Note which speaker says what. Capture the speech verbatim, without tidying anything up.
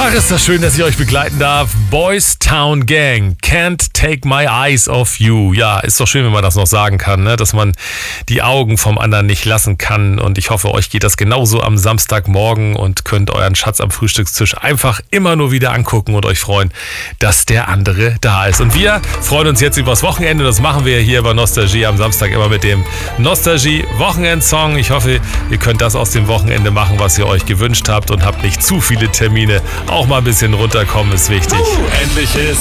Speaker 1: Ach, ist das schön, dass ich euch begleiten darf. Boys Town Gang, Can't Take My Eyes Off You. Ja, ist doch schön, wenn man das noch sagen kann, ne? Dass man die Augen vom anderen nicht lassen kann. Und ich hoffe, euch geht das genauso am Samstagmorgen und könnt euren Schatz am Frühstückstisch einfach immer nur wieder angucken und euch freuen, dass der andere da ist. Und wir freuen uns jetzt übers Wochenende. Das machen wir hier bei Nostalgie am Samstag immer mit dem Nostalgie-Wochenendsong. Ich hoffe, ihr könnt das aus dem Wochenende machen, was ihr euch gewünscht habt und habt nicht zu viele Termine. Auch mal ein bisschen runterkommen ist wichtig.
Speaker 2: Uh, endlich ist